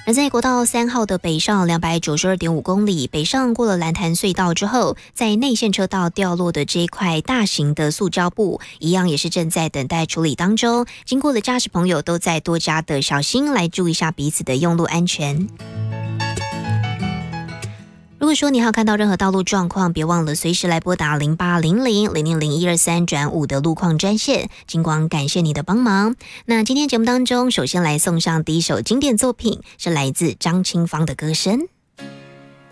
而在国道3号的北上292.5公里，北上过了蓝潭隧道之后，在内线车道掉落的这一块大型的塑胶布，一样也是正在等待处理当中。经过的驾驶朋友都在多加的小心，来注意一下彼此的用路安全。如果说你还有看到任何道路状况，别忘了随时来拨打0800-000-123-5的路况专线。金光感谢你的帮忙。那今天节目当中，首先来送上第一首经典作品，是来自张清芳的歌声。